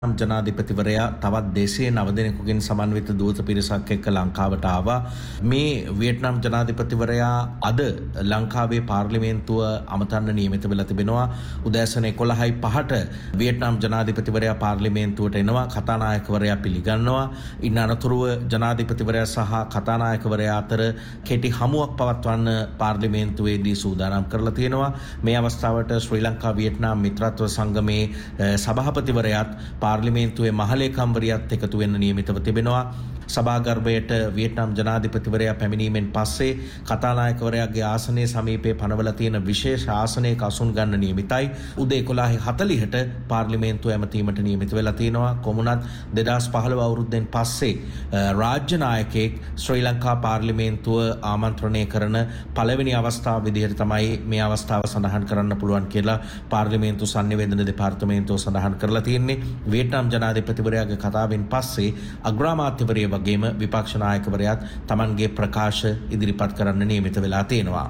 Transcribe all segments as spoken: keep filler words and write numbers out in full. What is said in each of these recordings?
ජනාධිපතිවරයා තවත් දෙසිය නව දෙනෙකුගෙන් සමන්විත දූත පිරිසක් එක්ක ලංකාවට ආවා. මේ වියට්නාම් ජනාධිපතිවරයා අද ලංකාවේ පාර්ලිමේන්තුව අමතන්න නියමිත වෙලා තිබෙනවා. උදෑසන එකොළහයි පහට වියට්නාම් ජනාධිපතිවරයා පාර්ලිමේන්තුවට එනවා. කතානායකවරයා පිළිගන්නවා. ඉන් අනතුරුව ජනාධිපතිවරයා සහ කතානායකවරයා අතර කෙටි හමුවක් පවත්වන්න පාර්ලිමේන්තුවේදී සූදානම් කරලා තියෙනවා. මේ අවස්ථාවට ශ්‍රී ලංකා වියට්නාම් මිත්‍රත්ව සංගමේ සභාපතිවරයාත් පාර්ලිමේන්තුවේ මහලේකම්වරියත් එකතු වෙන්න නියමිතව තිබෙනවා. සභාගර්භයට වියට්නාම් ජනාධිපතිවරයා පැමිණීමෙන් පස්සේ කතානායකවරයාගේ ආසනයේ සමීපයේ පනවලා තියෙන විශේෂ ආසනයක අසුන් ගන්න නියමිතයි. උදේ එකොළහයි හතළිහට පාර්ලිමේන්තුව ඇමතීමට නියමිත වෙලා තියෙනවා. කොමුණත් දෙදහස් පහළොව අවුරුද්දෙන් පස්සේ රාජ්‍ය නායකයෙක් ශ්‍රී ලංකා පාර්ලිමේන්තුව ආමන්ත්‍රණය කරන පළවෙනි අවස්ථාව විදිහට තමයි මේ අවස්ථාව සඳහන් කරන්න පුළුවන් කියලා පාර්ලිමේන්තු සංනිවේදන දෙපාර්තමේන්තුව සඳහන් කරලා තියෙන්නේ. වියට්නාම් ජනාධිපතිවරයාගේ කතාවෙන් පස්සේ අග්‍රාමාත්‍යවරයා වගේම විපක්ෂ නායකවරයාත් තමන්ගේ ප්‍රකාශ ඉදිරිපත් කරන්න නියමිත වෙලා තියෙනවා.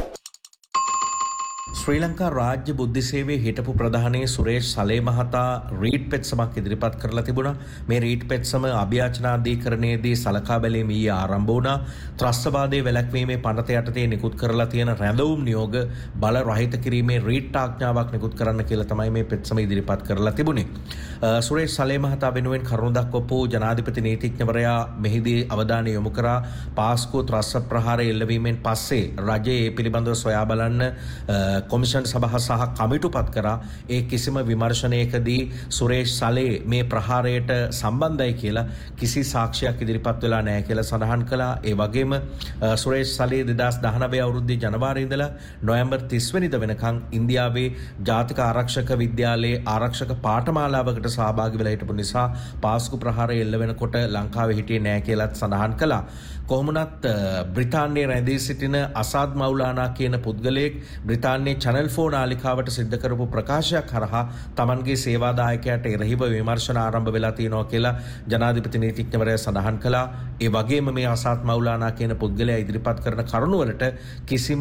ශ්‍රී ලංකා රාජ්‍ය බුද්ධි සේවයේ හිටපු ප්‍රධානී සුරේෂ් සලේ මහතා රීට් පෙත්සමක් ඉදිරිපත් කරලා තිබුණා. මේ රීට් පෙත්සම අභියාචනාධිකරණයේදී සලකා බැලීම ඊයේ ආරම්භ වුණා. ත්‍රස්තවාදයේ වැළැක්වීමේ පනත යටතේ නිකුත් කරලා තියෙන රැඳවුම් නියෝග බල රහිත කිරීමේ රීට් ආඥාවක් නිකුත් කරන්න කියලා තමයි මේ පෙත්සම ඉදිරිපත් කරලා තිබුණේ. සුරේෂ් සලේ මහතා වෙනුවෙන් කරුණු දක්වපු ජනාධිපති නීතිඥවරයා මෙහිදී අවධානය යොමු කරා පාස්කු ත්‍රස්ත ප්‍රහාරය එල්ලවීමෙන් පස්සේ රජයේ ඒ පිළිබඳව සොයා බලන්න කොමිෂන් සභහ සහ කමිටුපත් කරා. ඒ කිසිම විමර්ශනයකදී සුරේෂ් සලේ මේ ප්‍රහාරයට සම්බන්ධයි කියලා කිසි සාක්ෂියක් ඉදිරිපත් වෙලා නැහැ කියලා සඳහන් කළා. ඒ වගේම සුරේෂ් සලේ දෙදහස් දහනවය අවුරුද්දේ ජනවාරි ඉඳලා නොවැම්බර් තිස් වෙනිදා වෙනකන් ඉන්දියාවේ ජාතික ආරක්ෂක විද්‍යාලයේ ආරක්ෂක පාඨමාලාවකට සහභාගී වෙලා හිටපු නිසා පාස්කු ප්‍රහාරය එල්ල වෙනකොට ලංකාවේ හිටියේ නැහැ කියලාත් සඳහන් කළා. කොහොමුණත් බ්‍රිතාන්‍යයේ රැඳී සිටින අසාද් මවුලානා කියන පුද්ගලයෙක් බ්‍රිතාන්‍යයේ චැනල් ෆෝර් නාලිකාවට සිද්ධ කරපු ප්‍රකාශයක් හරහා තමන්ගේ සේවාදායකයාට එරෙහිව විමර්ශන ආරම්භ වෙලා තියෙනවා කියලා ජනාධිපති නීතිඥවරයා සඳහන් කළා. ඒ වගේම මේ අසාද් මවුලානා කියන පුද්ගලයා ඉදිරිපත් කරන කරුණු වලට කිසිම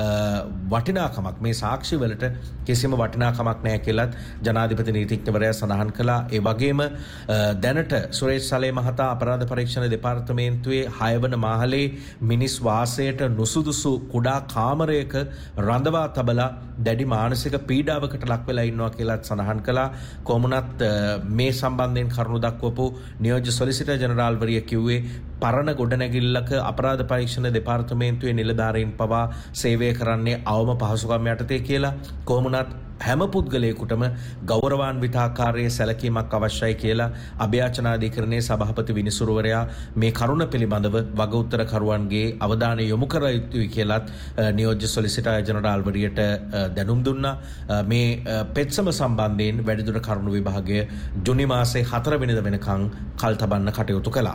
වටිනාකමක් මේ සාක්ෂි වලට කිසිම වටිනාකමක් නැහැ කියලාත් ජනාධිපති නීතිඥවරයා සඳහන් කළා. ඒ වගේම දැනට සුරේෂ් සලේ මහතා අපරාධ පරීක්ෂණ දෙපාර්තමේන්තුවේ හය වන මාහලේ මිනිස් වාසයට නුසුදුසු කුඩා කාමරයක රඳවා තබලා දැඩි මානසික පීඩාවකට ලක් වෙලා ඉන්නවා කියලාත් සඳහන් කළා. කොමුණත් මේ සම්බන්ධයෙන් කරුණු දක්වපු නියෝජ්‍ය සොලිසිටර් ජෙනරාල්වරිය කිව්වේ පරණ ගොඩනැගිල්ලක අපරාධ පරීක්ෂණ දෙපාර්තමේන්තුවේ නිලධාරීන් පවා සේවය කරන්නේ අවම පහසුකම් යටතේ කියලා. කොමුණත් හැම පුද්ගලයෙකුටම ගෞරවාන්විත ආකාරයේ සැලකීමක් අවශ්‍යයි කියලා අභියාචනාධිකරණයේ සභාපති විනිසුරුවරයා මේ කරුණ පිළිබඳව වග උත්තරකරුවන්ගේ අවධානය යොමු කර යුතුයි කියලාත් නියෝජ්‍ය සොලිසිටර් ජෙනරාල්වරියට දැනුම් දුන්නා. මේ පෙත්සම සම්බන්ධයෙන් වැඩිදුර කරුණු විභාගය ජුනි මාසේ හතර වෙනිදා වෙනකන් කල් තබන්න කටයුතු කළා.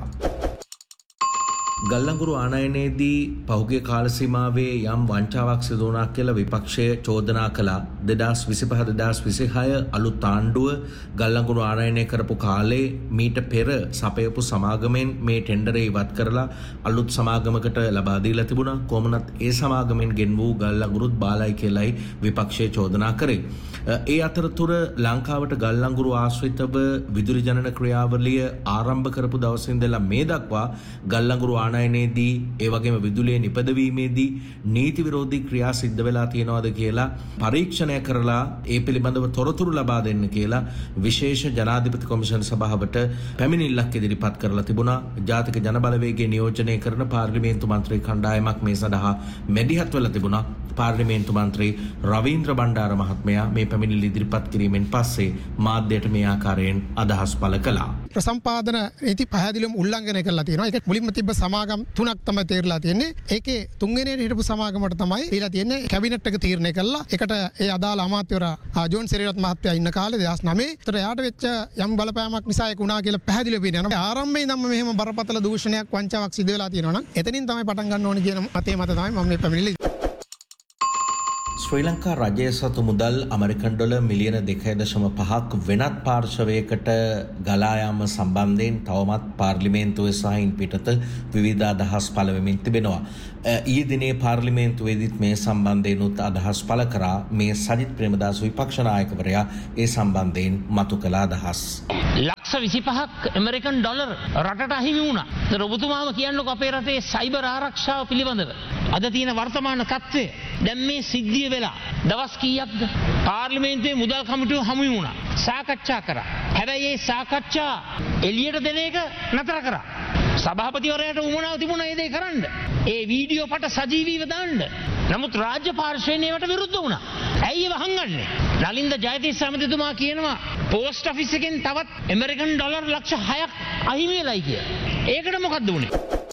ගල්ලංගුරු ආනයනයේදී පහුගිය කාල සීමාවේ යම් වංචාවක් සිදු වුණා කියලා විපක්ෂය චෝදනා කළා. දෙදහස් විසිපහ දෙදහස් විසිහය අලුත් ආණ්ඩුව ගල්ලංගුරු ආනයනය කරපු කාලේ මීට පෙර සපයපු සමාගමෙන් මේ ටෙන්ඩරේ ඉවත් කරලා අලුත් සමාගමකට ලබා දීලා තිබුණා. කොහොමනත් ඒ සමාගමෙන් ගෙන වූ ගල්ලංගුරුත් බාලයි කියලායි විපක්ෂය චෝදනා කරේ. ඒ අතරතුර ලංකාවට ගල්ලංගුරු ආශ්‍රිතව විදුලි ජනන ක්‍රියාවලිය ආරම්භ කරපු දවසේ ඉඳලා මේ දක්වා ගල්ලංගුරු ආනයනයේදී ඒ වගේම විදුලිය නිපදවීමේදී නීති විරෝධී ක්‍රියා සිද්ධ වෙලා තියෙනවද කියලා පරීක්ෂණය කරලා ඒ පිළිබඳව තොරතුරු ලබා දෙන්න කියලා විශේෂ ජනාධිපති කොමිෂන් සභාවට පැමිණිල්ලක් ඉදිරිපත් කරලා තිබුණා. ජාතික ජනබලවේගය නියෝජනය කරන පාර්ලිමේන්තු මන්ත්‍රී කණ්ඩායමක් මේ සඳහා මැදිහත් වෙලා තිබුණා. පාර්ලිමේන්තු මන්ත්‍රී රවීන්ද්‍ර බණ්ඩාර මහත්මයා මේ පැමිණිල්ල ඉදිරිපත් කිරීමෙන් පස්සේ මාධ්‍යයට මේ ආකාරයෙන් අදහස් පළ කළා. ප්‍රසම්පාදන නීති පැහැදිලිවම උල්ලංඝනය කරලා තියෙනවා. ඒක මුලින්ම තිබ්බ සමාගම් තුනක් තමයි තේරලා තියෙන්නේ. ඒකේ තුන්වෙනියට හිටපු සමාගමට තමයි දීලා තියෙන්නේ කැබිනට් එක තීරණය කළා. ඒකට ඒ අදාළ අමාත්‍යවරයා ජෝන් සිරිරත් මහත්තයා ඉන්න කාලේ දෙදහස් නවය. ඒතර යාට වෙච්ච යම් බලපෑමක් නිසා ඒක උනා කියලා පැහැදිලිව පේනවා. ආරම්භයේ ඉඳන්ම මෙහෙම බරපතල දූෂණයක් වංචාවක් සිදු වෙලා තියෙනවා නම් එතනින් තමයි පටන් ගන්න ඕනේ කියන මතේ මත තමයි මම මේ පැමිණිලි. ශ්‍රී ලංකා රජය සතු මුදල් අමරිකන් ඩොලර් මිලියන දෙකයි දශම පහක් වෙනත් පාර්ශවයකට ගලා යාම සම්බන්ධයෙන් තවමත් පාර්ලිමේන්තුවේ සහින් පිටත විවිධ අදහස් පළ වෙමින් තිබෙනවා. ඊයේ දිනේ පාර්ලිමේන්තුවේදීත් මේ සම්බන්ධයෙන් උත් අදහස් පළ කරා මේ සජිත් ප්‍රේමදාස විපක්ෂ නායකවරයා ඒ සම්බන්ධයෙන් මතු කළ අදහස්. ලක්ෂ විසිපහක් ඇමරිකන් ඩොලර් රටට අහිමි වුණා. ඒතර ඔබතුමාම කියන්නකෝ අපේ රටේ සයිබර් ආරක්ෂාව පිළිබඳව. අද තියෙන වර්තමාන තත්ත්වය දැන් මේ සිද්ධිය වෙලා දවස් කීයක්ද පාර්ලිමේන්තුවේ මුදල් කමිටුව හමු වුණා. සාකච්ඡා කරා. හැබැයි මේ සාකච්ඡා එළියට දෙන එක නතර කරා. සභාපතිවරයාට උවමනාව තිබුණා ඒ දේ කරන්න. ඒ වීඩියෝ පට සජීවීව දාන්න. නමුත් රාජ්‍ය පාර්ශ්වයෙන් ඒවට විරුද්ධ වුණා. ඇයි ඒව හංගන්නේ? නලින්ද ජයතිස්ස ඇමතිතුමා කියනවා පෝස්ට් ඔෆිස් එකෙන් තවත් ඇමරිකන් ඩොලර් ලක්ෂ හයක් අහිමි වෙලයි කියලා. ඒකට මොකද්ද උනේ?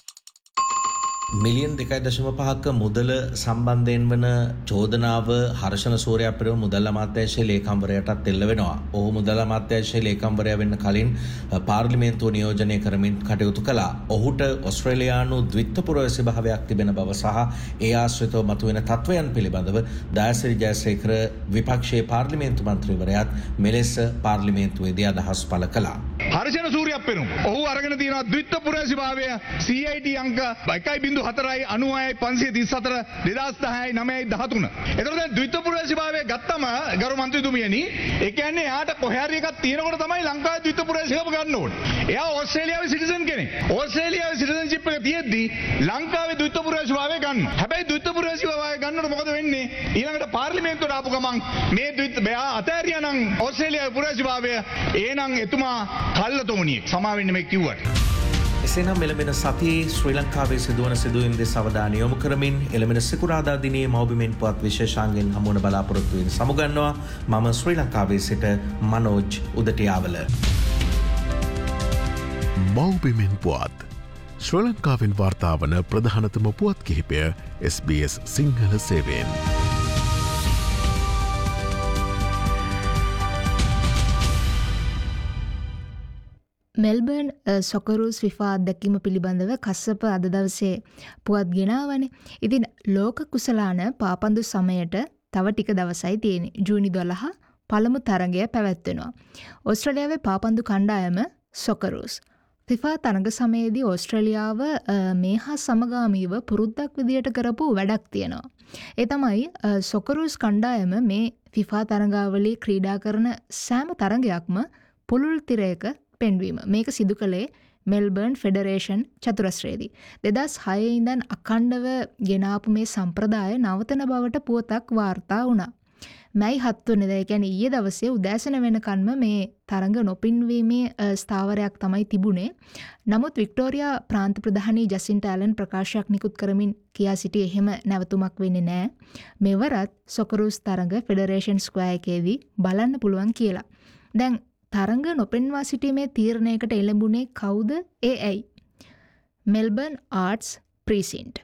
මිලියන් දෙකයි දශම පහක මුදල සම්බන්ධයෙන් වන චෝදනාව හර්ෂණ සූර්යා පෙරව මුදල් අමාත්‍යාංශයේ ලේකම්වරයාටත් එල්ල වෙනවා. ඔහු මුදල් අමාත්‍යාංශයේ ලේකම්වරයා වෙන්න කලින් පාර්ලිමේන්තුව නියෝජනය කරමින් කටයුතු කළා. ඔහුට ඔස්ට්‍රේලියානු ද්විත්ව පුරවැසි භාවයක් තිබෙන බව සහ ඒ ආශ්‍රිතව මතුවෙන තත්වයන් පිළිබඳව දයාසිරි ජයසේකර විපක්ෂයේ පාර්ලිමේන්තු මන්ත්‍රීවරයාත් මෙලෙස පාර්ලිමේන්තුවේදී අදහස් පළ කළා. හර්ෂණ සූර්යා පෙරව ඔහු අරගෙන තියෙනවා ද්විත්ව පුරවැසි භාවය C I T අංක එකයි බිංදුව හතරයි අනූයි පන්සිය තිස් හතර දෙදහස් දහයයි නවයයි දහතුන. එතකොට දැන් ද්විත්ව පුරවැසි භාවය ගත්තම ගරු මන්ත්‍රීතුමියනි ඒ කියන්නේ එයාට කොහේ හරි එකක් තියෙනකොට තමයි ලංකාවේ ද්විත්ව පුරවැසිකම ගන්න ඕනේ. එයා ඕස්ට්‍රේලියාවේ සිටිසන් කෙනෙක්. ඕස්ට්‍රේලියාවේ සිටිසන්ෂිප් එක තියෙද්දි ලංකාවේ ද්විත්ව පුරවැසි භාවය ගන්න. හැබැයි ද්විත්ව පුරවැසි භාවය ගන්නකොට මොකද වෙන්නේ? ඊළඟට පාර්ලිමේන්තුවට ආපු ගමන් මේ ද්විත්ව මෙයා අතෑරියා නම් ඕස්ට්‍රේලියාවේ පුරවැසි භාවය එහෙනම් එතුමා කල්ලතෝනියෙක්. සමා වෙන්න මේ කිව්වට. එසේනම් එළඹෙන සතියේ ශ්‍රී ලංකාවේ සිදුවන සිදුවීම් දෙස අවධානය යොමු කරමින් එළඹෙන සිකුරාදා දිනේ මව්බිමෙන් පුවත් විශේෂාංගෙන් හමුවන බලාපොරොත්තු වෙන සමුගන්නවා. මම ශ්‍රී ලංකාවේ සිට මනෝජ් උදටියාවල. මව්බිමෙන් පුවත් ශ්‍රී ලංකාවෙන් වාර්තා වන ප්‍රධානතම පුවත් කිහිපය S B S Sinhala සේවයෙන්. Melbourne සොකරුස් FIFA අත්දැකීම පිළිබඳව කස්සප අද දවසේ පුවත් ගෙනාවනේ. ඉතින් ලෝක කුසලාන පාපන්දු සමයට තව ටික දවසයි තියෙන්නේ. ජූනි දොළහ පළමු තරගය පැවැත්වෙනවා. ඕස්ට්‍රේලියාවේ පාපන්දු කණ්ඩායම සොකරුස්. ෆිෆා තරග සමයේදී ඕස්ට්‍රේලියාව මේ හා සමගාමීව පුරුද්දක් විදියට කරපු වැඩක් තියෙනවා. ඒ තමයි සොකරුස් කණ්ඩායම මේ ෆිෆා තරගාවලියේ ක්‍රීඩා කරන සෑම තරගයක්ම පුළුල් තිරයක පෙන්වීම. මේක සිදු කළේ මෙල්බර්න් ෆෙඩරේෂන් චතුරස්‍රයේදී. දෙදහස් හයේ ඉඳන් අඛණ්ඩව ගෙනාපු මේ සම්ප්‍රදාය නවතන බවට පුවතක් වාර්තා වුණා. මැයි හත් වෙනිදා, ඒ කියන්නේ ඊයේ දවසේ උදෑසන වෙනකන්ම මේ තරඟ නොපින්වීමේ ස්ථාවරයක් තමයි තිබුණේ. නමුත් වික්ටෝරියා ප්‍රාන්ත ප්‍රධානී ජසින්ටා ඇලන් ප්‍රකාශයක් නිකුත් කරමින් කියා සිටි එහෙම නැවතුමක් වෙන්නේ නැහැ. මෙවරත් සොකරුස් තරඟ ෆෙඩරේෂන් ස්ක්වයර් එකේදී බලන්න පුළුවන් කියලා. දැන් තරඟ නොපෙන්වා සිටීමේ තීරණයකට එළඹුණේ කවුද? ඒ ඇයි? Melbourne arts ප්‍රීසින්ට්.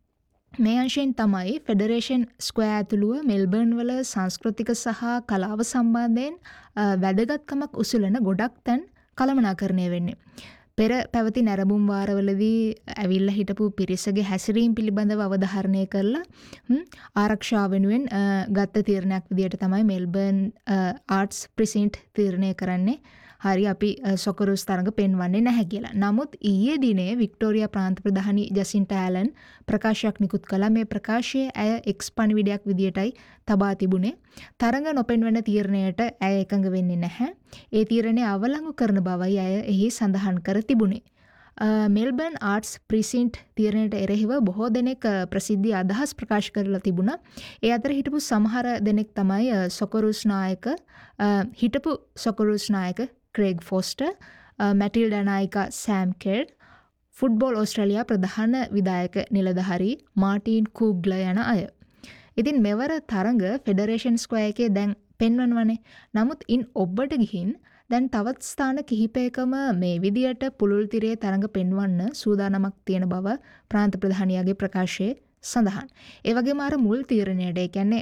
මේ අංශයෙන් තමයි ෆෙඩරේෂන් ස්ක්වයර් ඇතුළුව මෙල්බර්න් වල සංස්කෘතික සහ කලාව සම්බන්ධයෙන් වැදගත්කමක් උසුලන ගොඩක් තැන් කළමනාකරණය වෙන්නේ. පෙර පැවති නැරඹුම් වාරවලදී ඇවිල්ලා හිටපු පිරිසගේ හැසිරීම් පිළිබඳව අවධාරණය කරලා ආරක්ෂාව වෙනුවෙන් ගත්ත තීරණයක් විදිහට තමයි මෙල්බර්න් ආර්ට්ස් ප්‍රිසින්ට් තීරණය කරන්නේ. හරි අපි සොකරුස් තරඟ පෙන්වන්නේ නැහැ කියලා. නමුත් ඊයේ දිනේ වික්ටෝරියා ප්‍රාන්ත ප්‍රධානී ජසින්ටා ඇලන් ප්‍රකාශයක් නිකුත් කළා. මේ ප්‍රකාශයේ ඇය එක්ස් පණිවිඩයක් විදියටයි තබා තිබුණේ. තරඟ නොපෙන්වන තීරණයට ඇය එකඟ වෙන්නේ නැහැ. ඒ තීරණය අවලංගු කරන බවයි ඇය එහි සඳහන් කර තිබුණේ. මෙල්බර්න් ආර්ට්ස් ප්‍රිසින්ට් තීරණයට එරෙහිව බොහෝ දෙනෙක් ප්‍රසිද්ධ අදහස් ප්‍රකාශ කරලා තිබුණා. ඒ අතර හිටපු සමහර දෙනෙක් තමයි සොකරුස් නායක හිටපු සොකරුස් නායක ක්‍රේග් foster, Matilda නායිකා Sam කෙඩ්, football Australia ප්‍රධාන විධායක නිලධාරී මාටින් කූග්ල යන අය. ඉතින් මෙවර තරඟ ෆෙඩරේෂන් ස්ක්වයර් එකේ දැන් පෙන්වනවනේ. නමුත් ඉන් ඔබට ගිහින් දැන් තවත් ස්ථාන කිහිපයකම මේ විදියට පුළුල් තිරේ තරඟ පෙන්වන්න සූදානමක් තියෙන බව ප්‍රාන්ත ප්‍රධානියාගේ ප්‍රකාශයේ සඳහන්. ඒ වගේම අර මුල් තීරණයට, ඒ කියන්නේ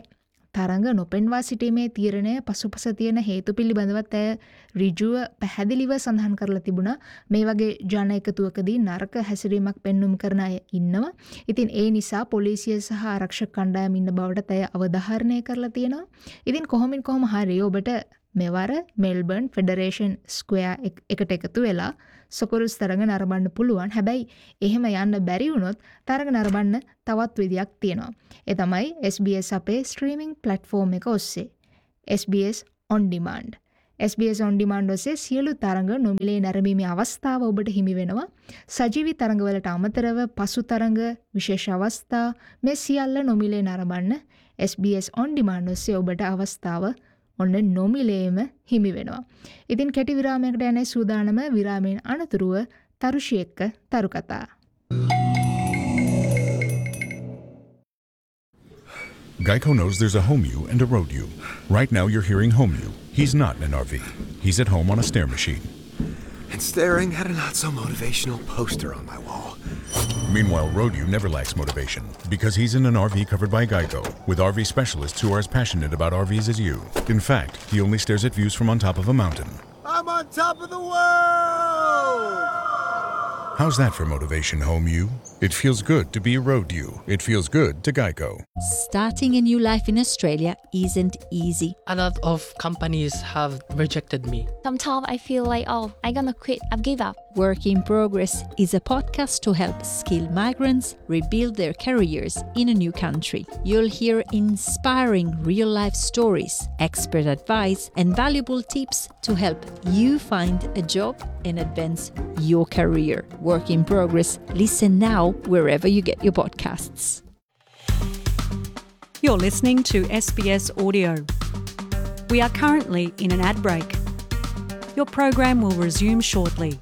තරඟ නොපෙන්වා සිටීමේ තීරණය පසුපස තියෙන හේතු පිළිබඳවත් ඇය ඍජුව පැහැදිලිව සඳහන් කරලා තිබුණා. මේ වගේ ජන එකතුවකදී නරක හැසිරීමක් පෙන්눔 කරන අය ඉන්නවා. ඉතින් ඒ නිසා පොලිසිය සහ ආරක්ෂක කණ්ඩායම් ඉන්න බවට ඇය අවධාරණය කරලා තියෙනවා. ඉතින් කොහොමින් කොහොම හරි ඔබට මෙවර මෙල්බර්න් ෆෙඩරේෂන් ස්ක්වයා එකට එකතු වෙලා සොකරුස් තරඟ නරඹන්න පුළුවන්. හැබැයි එහෙම යන්න බැරි වුණොත් තරඟ නරඹන්න තවත් විදියක් තියෙනවා. ඒ තමයි S B S අපේ ස්ට්‍රීමිංగ్ ප්ලැට්ෆෝම් එක ඔස්සේ S B S On Demand. S B S On Demand ඔස්සේ සියලු තරඟ නොමිලේ නැරඹීමේ අවස්ථාව ඔබට හිමි වෙනවා. සජීවී තරඟවලට අමතරව පසු තරඟ, විශේෂ අවස්ථා මේ සියල්ල නොමිලේ නරඹන්න S B S On Demand ඔස්සේ ඔබට අවස්ථාව ඔන්න නොමිලේම හිමි වෙනවා. ඉතින් කෙටි විරාමයකට යන්නේ සූදානම. විරාමයෙන් අනතුරුව තරුෂි එක්ක තරු කතා. Geico knows there's a home you and a road you. Right now you're hearing home you. He's not in an R V. He's at home on a stair machine. And staring at a not-so-motivational poster on my wall. Meanwhile, Road You never lacks motivation because he's in an R V covered by Geico with R V specialists who are as passionate about R Vs as you. In fact, he only stares at views from on top of a mountain. I'm on top of the world! How's that for motivation, home you? It feels good to be a Road You. It feels good to Geico. Starting a new life in Australia isn't easy. A lot of companies have rejected me. Sometimes I feel like, oh, I'm gonna quit, I've give up. Work in Progress is a podcast to help skilled migrants rebuild their careers in a new country. You'll hear inspiring real-life stories, expert advice, and valuable tips to help you find a job and advance your career. Work in Progress. Listen now wherever you get your podcasts. You're listening to S B S Audio. We are currently in an ad break. Your program will resume shortly.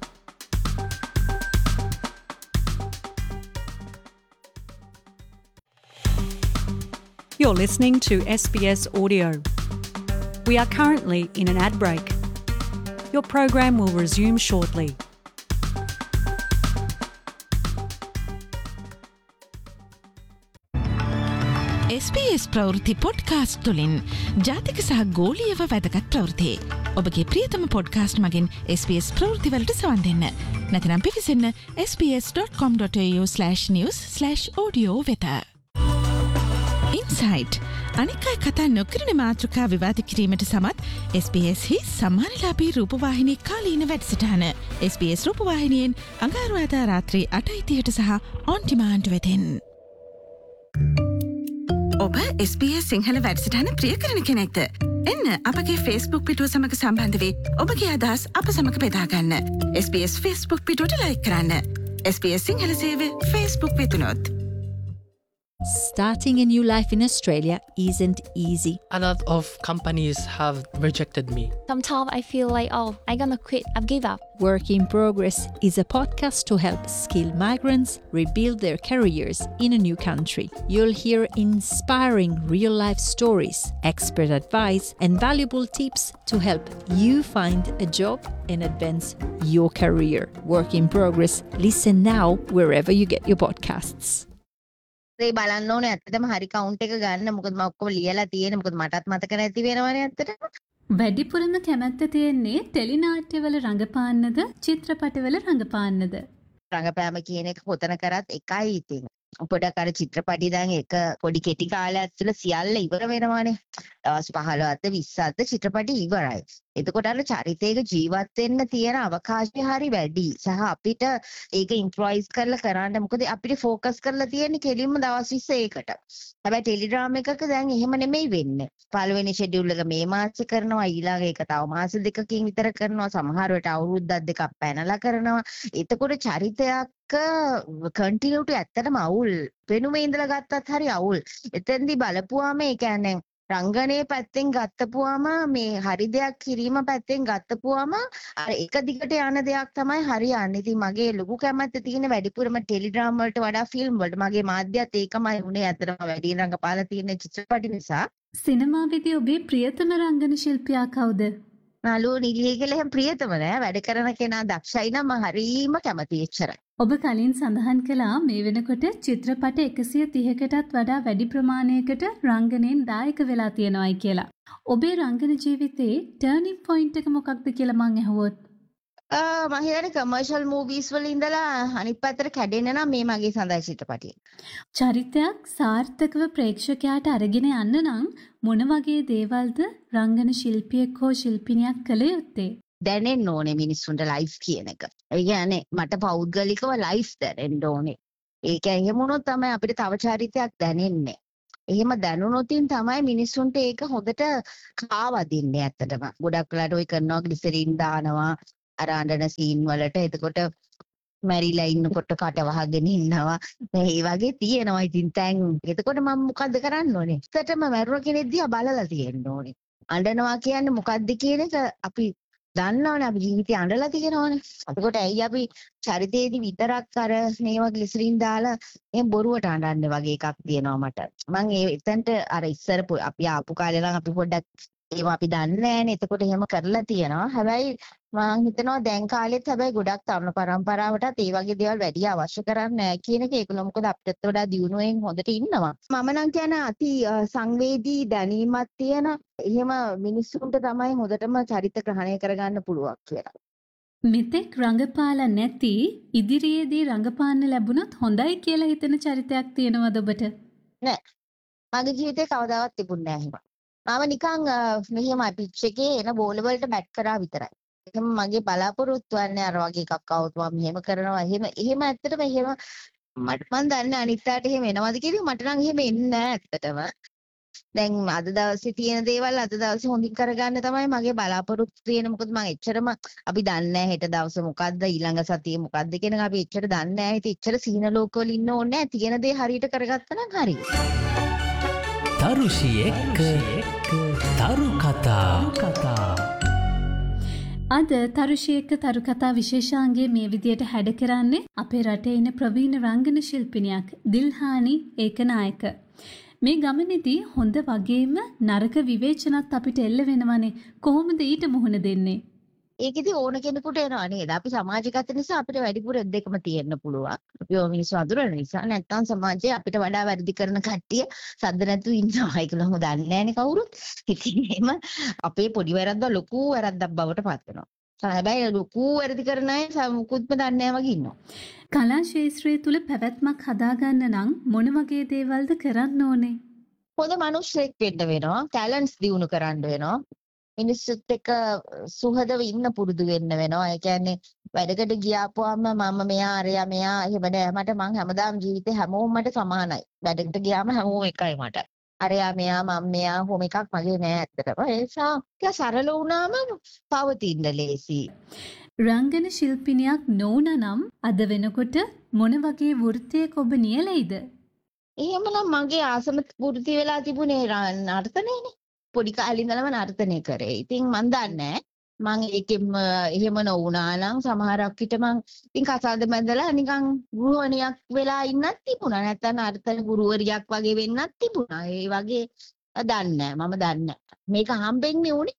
You're listening to S B S Audio. We are currently in an ad break. Your program will resume shortly. S B S ප්‍රවෘත්ති podcast තුළින් ජාතික සහ ගෝලීයව වැදගත් ප්‍රවෘත්ති. ඔබගේ ප්‍රියතම podcast මගින් S B S ප්‍රවෘත්තිවලට සවන් දෙන්න. නැතිනම් පිවිසන්න s b s dot com dot a u slash news slash audio වෙත. ඉන්සයිට් අනිකයි කතා නොකරන මාතෘකා විවාද කිරීමට සමත් S B S හි සම්මානලාභී රූපවාහිනී කාලීන වැඩසටහන S B S රූපවාහිනියෙන් අඟහරුවාදා රාත්‍රී අටයි තිහට සහ on demand වෙතින්. ඔබ S B S සිංහල වැඩසටහන ප්‍රිය කරන කෙනෙක්ද? එන්න අපගේ Facebook පිටුව සමග සම්බන්ධ වී ඔබගේ අදහස් අප සමග බෙදා ගන්න. S B S Facebook පිටුවට like කරන්න. S B S සිංහල සේවය Facebook වෙතුනොත්. Starting a new life in Australia isn't easy. A lot of companies have rejected me. Sometimes I feel like, oh, I'm gonna quit, I've give up. Work in Progress is a podcast to help skilled migrants rebuild their careers in a new country. You'll hear inspiring real-life stories, expert advice, and valuable tips to help you find a job and advance your career. Work in Progress. Listen now wherever you get your podcasts. ඒ බලන්න ඕනේ ඇත්තටම හරි count එක ගන්න. මොකද මම ඔක්කොම ලියලා තියෙන. මොකද මටත් මතක නැති වෙනවනේ ඇත්තටම. වැඩිපුරම කැමැත්ත තියෙන්නේ ටෙලි නාට්‍යවල රඟපාන්නද චිත්‍රපටවල රඟපාන්නද? රඟපෑම කියන එක කොතන කරත් එකයි ඉතින්. පොඩක් අර චිත්‍රපටි දැන් එක පොඩි කෙටි කාලයක් තුළ සියල්ල ඉවර වෙනවානේ. දවස් පහළොවද විස්සද චිත්‍රපටි ඉවරයි. එතකොට අර චරිතයක ජීවත් වෙන්න තියෙන අවකාශය හරි වැඩි. සහ අපිට ඒක ඉම්ප්‍රොයිස් කරලා කරන්න මොකද අපිට ફોකස් කරලා තියෙන්නේ කෙලින්ම දවස් විස්ස ඒකට. හැබැයි ටෙලිග්‍රාම් එකක දැන් එහෙම නෙමෙයි වෙන්නේ. පළවෙනි ෂෙඩියුල් එක මේ මාසෙ කරනවා, ඊළඟ එක තව මාස දෙකකින් විතර කරනවා, සමහර වෙලට අවුරුද්දක් දෙකක් පැනලා කරනවා. එතකොට චරිතයක් කන්ටිනියුටි ඇත්තටම අවුල්. වෙනුමේ ඉඳලා ගත්තත් හරි අවුල්. එතෙන්දී බලපුවාම ඒ කියන්නේ රංගනයේ පැත්තෙන් ගත්තපුවාම මේ හරි දෙයක් කිරීම පැත්තෙන් ගත්තපුවාම අර එක දිගට යන දෙයක් තමයි හරියන්නේ. ඉතින් මගේ ලොකු කැමැත්ත තියෙන වැඩිපුරම ටෙලිග්‍රාම් වලට වඩා ෆිල්ම් වලට. මගේ මාධ්‍යයත් ඒකමයි උනේ අතරම වැඩි රංගපාලා තියෙන චිත්‍රපටි නිසා. සිනමාවේදී ඔබේ ප්‍රියතම රංගන ශිල්පියා කවුද? නළුව නිලිය කියලා එහෙම ප්‍රියතම නෑ. වැඩ කරන කෙනා දක්ෂයි නම් මම හරීම කැමතියි එච්චරයි. ඔබ කලින් සඳහන් කළා මේ වෙනකොට චිත්‍රපට එකසිය තිහකටත් වඩා වැඩි ප්‍රමාණයකට රංගනයෙන් දායක වෙලා තියෙනවායි කියලා. ඔබේ රංගන ජීවිතේ ටර්නින් පොයින්ට් එක මොකක්ද කියලා මං අහුවොත්? මම හිතන්නේ කමර්ෂල් මූවීස් වල ඉඳලා අනිත් පැත්තට කැඩෙන්න නම් මේ මගේ සඳහා චිත්‍රපටිය. චරිතයක් සාර්ථකව ප්‍රේක්ෂකයාට අරගෙන යන්න නම් මොන වගේ දේවල්ද රංගන ශිල්පියෙක් හෝ ශිල්පිනියක් කළ යුත්තේ? දැනෙන්න ඕනේ මිනිස්සුන්ට ලයිෆ් කියන එක. ඒ කියන්නේ මට පෞද්ගලිකව ලයිෆ් දැනෙන්න ඕනේ. ඒක එහෙම වුණොත් තමයි අපිට තව චරිතයක් දැනෙන්නේ. එහෙම දැනුනොතින් තමයි මිනිස්සුන්ට ඒක හොඳට කාවදින්නේ ඇත්තටම. ගොඩක් වෙලාට ඔය කරනවා ග්ලිසරින් දානවා අර අඬන සීන් වලට. එතකොට මැරිලා ඉන්නකොට කට වහගෙන ඉන්නවා. මේ වගේ තියෙනවා. ඉතින් තැන් එතකොට මම මොකද්ද කරන්න ඕනේ? ඇත්තටම මැරුණ කෙනෙක් දිහා බලලා තියෙන්න ඕනේ. අඬනවා කියන්නේ මොකද්ද කියන එක අපි දන්නවනේ. අපි ජීවිතේ අඬලා තියෙනවනේ. එතකොට ඇයි අපි චරිතයේදී විතරක් අර මේවා ග්ලිසරින් දාලා එහෙන් බොරුවට අඬන්නේ වගේ එකක් තියෙනවා මට. මම ඒ එතනට අර ඉස්සර අපි ආපු කාලේ නම් අපි පොඩ්ඩක් ඒවා අපි දන්නේ නැහැනේ. එතකොට එහෙම කරලා තියෙනවා. හැබැයි මම හිතනවා දැන් කාලෙත් හැබැයි ගොඩක් තරුණ පරම්පරාවටත් ඒ වගේ දේවල් වැඩි අවශ්‍ය කරන්නේ නැහැ කියන එක. ඒකල මොකද අපිටත් වඩා දියුණුවෙන් හොඳට ඉන්නවා. මම නම් කියන්නේ අති සංවේදී දැනීමක් තියෙන එහෙම මිනිස්සුන්ට තමයි හොඳටම චරිත ග්‍රහණය කරගන්න පුළුවන් කියලා. මෙතෙක් රංගපාලා නැති ඉදිරියේදී රංගපාන්න ලැබුණොත් හොඳයි කියලා හිතෙන චරිතයක් තියෙනවද ඔබට? නෑ. මගේ ජීවිතේ කවදාවත් තිබුණේ නැහැ එහෙම. මම නිකන් මෙහෙමයි පිච් එකේ එන බෝල වලට බැට් කරා විතරයි. එහෙම මගේ බලාපොරොත්තු වන්නේ අර වගේ එකක් આવුත් මම මෙහෙම කරනවා. එහෙම එහෙම ඇත්තටම එහෙම මට මන් දන්නේ අනිත් අයට එහෙම එනවද කියලා. මට නම් එහෙම එන්නේ නැහැ ඇත්තටම. දැන් අද දවසේ තියෙන දේවල් අද දවසේ හොඳින් කරගන්න තමයි මගේ බලාපොරොත්තු තියෙන. මොකද මම එච්චරම අපි දන්නේ නැහැ හෙට දවසේ මොකද්ද ඊළඟ සතියේ මොකද්ද කියන එක අපි එච්චර දන්නේ නැහැ. ඉතින් එච්චර සීන ලෝකවල ඉන්න ඕනේ නැහැ. තියෙන දේ හරියට කරගත්තා නම් හරි. තරුෂි එක්ක තරු කතා. අද තරුෂි එක්ක තරු කතා විශේෂාංගයේ මේ විදියට හැඩ කරන්නේ අපේ රටේ ඉන්න ප්‍රවීණ රංගන ශිල්පිනියක් දිල්හානි ඒකනායක. මේ ගමනේදී හොඳ වගේම නරක විවේචනත් අපිට එල්ල වෙනවනේ. කොහොමද ඊට මුහුණ දෙන්නේ? ඒකෙදි ඕන කෙනෙකුට එනවා නේද? අපි සමාජගත නිසා අපිට වැඩිපුර දෙකම තියෙන්න පුළුවන්. අපි ඔය මිනිස්සු අඳුරන නිසා. නැත්තම් සමාජයේ අපිට වඩා වැඩි කරන කට්ටිය සද්ද නැතුව ඉන්නවා. ඒකලම දන්නේ නැහැනේ කවුරුත්. ඉතින් එහෙම අපේ පොඩි වැරද්ද ලොකු වැරද්දක් බවට පත් වෙනවා. හැබැයි ලොකු වැරදි කරන අය මුකුත්ම දන්නේ නැහැ වගේ ඉන්නවා. කලා ශාස්ත්‍රය තුල පැවැත්මක් හදාගන්න නම් මොන වගේ දේවල්ද කරන්න ඕනේ? හොඳ මිනිස්සෙක් වෙන්න වෙනවා. ටැලන්ට්ස් දියුණු කරන්න වෙනවා. මිනිස්සුත් එක්ක සුහදව ඉන්න පුරුදු වෙන්න වෙනවා. ඒ කියන්නේ වැඩකට ගියාපුවම මම මෙයා අරයා මෙයා එහෙම නෑ. මට මං හැමදාම ජීවිතේ හැමෝම මට සමානයි. වැඩකට ගියාම හැමෝම එකයි මට. අරයා මෙයා මම මෙයා කොහොම එකක් මගේ නෑ ඇත්තටම. ඒ නිසා ටික සරල වුණාම පවතින්න ලේසි. රංගන ශිල්පිනියක් නොවුනනම් අද වෙනකොට මොන වගේ වෘත්තියක ඔබ නියැලෙයිද? එහෙමනම් මගේ ආසම වෘත්තිය වෙලා තිබුණේ නර්තනයනේ. පොඩි කාලේ ඉඳලම නර්තනය කරේ. ඉතින් මන් දන්නේ මං ඒකෙම එහෙම නොවුනා නම් සමහරක් විට මං ඉතින් කසාද බැඳලා නිකන් ගෘහණියක් වෙලා ඉන්නත් තිබුණා. නැත්නම් නර්තන ගුරුවරියක් වගේ වෙන්නත් තිබුණා. ඒ වගේ දන්නේ මම දන්නේ මේක හම්බෙන්නේ උනේ.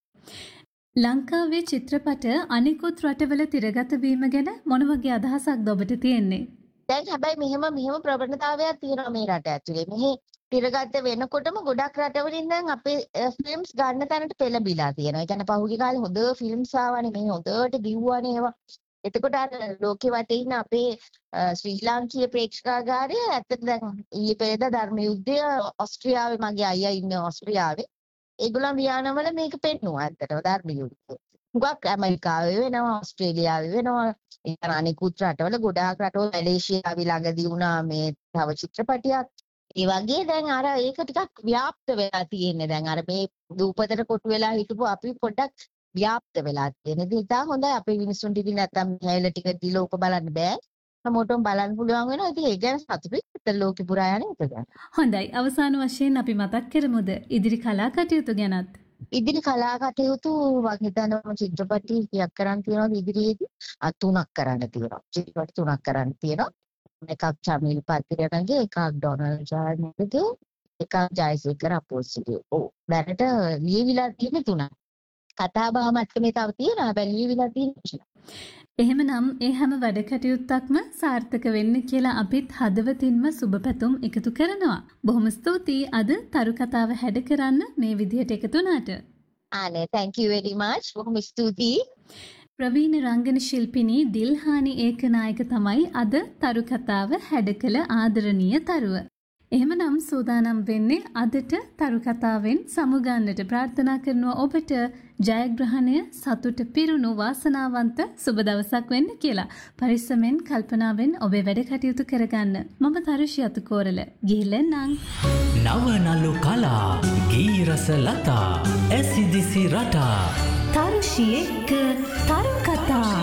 ලංකාවේ චිත්‍රපට අනිකුත් රටවල තිරගත වීම ගැන මොන වගේ අදහසක්ද ඔබට තියෙන්නේ? දැන් හැබැයි මෙහෙම මෙහෙම ප්‍රවණතාවයක් තියෙනවා මේ රට ඇතුලේ. මෙහි තිරගත වෙනකොටම ගොඩක් රටවලින් දැන් අපේ ෆිල්ම්ස් ගන්න තැනට පෙළඹිලා තියෙනවා. ඒ කියන්නේ පහුගිය කාලේ හොඳ ෆිල්ම්ස් ආවනේ. මේ හොඳට දිව්වානේ ඒවා. එතකොට අර ලෝකෙ වටේ ඉන්න අපේ ශ්‍රී ලාංකීය ප්‍රේක්ෂකාගාරය ඇත්තට දැන් ඊයේ පෙරේද ධර්ම යුද්ධය ඕස්ට්‍රියාවේ මගේ අයියා ඉන්නේ ඕස්ට්‍රියාවේ. ඒගොල්ලන් වියානවල මේක පෙන්නුවා ඇත්තටම ධර්ම යුද්ධය. හුඟක් ඇමරිකාවේ වෙනවා, ඕස්ට්‍රේලියාවේ වෙනවා. ඒ කියන්නේ අනිකුත් රටවල ගොඩාක් රටවල මැලේසියාවේ ළඟදී වුණා මේ තව චිත්‍රපටියක්. ඒ වගේ දැන් අර ඒක ටිකක් ව්‍යාප්ත වෙලා තියෙන්නේ. දැන් අර මේ දූපතට කොටු වෙලා හිටපු අපි පොඩ්ඩක් ව්‍යාප්ත වෙලා තියෙන. ඉතින් ඉතින් හොඳයි අපේ මිනිස්සුන්ට ඉතින් නැත්තම් හැයිල ටික දීලා උක බලන්න බෑ. හැමෝටම බලන්න පුළුවන් වෙනවා. ඉතින් ඒ ගැන සතුටුයි. ඉතින් ලෝකෙ පුරා යන එක ගැන. හොඳයි. අවසාන වශයෙන් අපි මතක් කරමුද ඉදිරි කලා කටයුතු ගැනත්? ඉදිරි කලා කටයුතු මම හිතනවා චිත්‍රපටි කීයක් කරන් තියෙනවද ඉදිරියේදී? අ තුනක් කරන්න තියෙනවා. චිත්‍රපටි තුනක් කරන්න තියෙනවා. එකක් චමිල් පත්තිරණගේ, එකක් ඩොනල්ඩ් ජාර්නගේ, එකක් ජයසේකර අපෝසිගේ. ඔව්. දැනට ලියවිලා තියෙන තුනක්. කතා බහ මට්ටමේ තව තියෙනවා. හැබැයි ලියවිලා තියෙනවා. එහෙමනම් ඒ හැම වැඩ කටයුත්තක්ම සාර්ථක වෙන්න කියලා අපිත් හදවතින්ම සුබ පැතුම් එකතු කරනවා. බොහොම ස්තුතියි අද තරු කතාව හැඩ කරන්න මේ විදිහට එකතු වුණාට. ආනේ thank you very much. බොහොම ස්තුතියි. ප්‍රවීණ රංගන ශිල්පිනී දිල්හානි ඒකනායක තමයි අද තරු කතාව හැඩ කළ ආදරණීය තරුව. එහෙමනම් සූදානම් වෙන්නේ අදට තරු කතාවෙන් සමුගන්නට ප්‍රාර්ථනා කරනවා ඔබට ජයග්‍රහණය සතුට පිරුණු වාසනාවන්ත සුබ දවසක් වෙන්න කියලා. පරිස්සමෙන් කල්පනාවෙන් ඔබේ වැඩ කටයුතු කරගන්න. මම තරුෂි අතුකෝරල ගිහිල්ලෙන්නම්. නව නලු කලා ගී රස ලතා ඇසිදිසි රටා තරුෂි එක්ක තරු කතා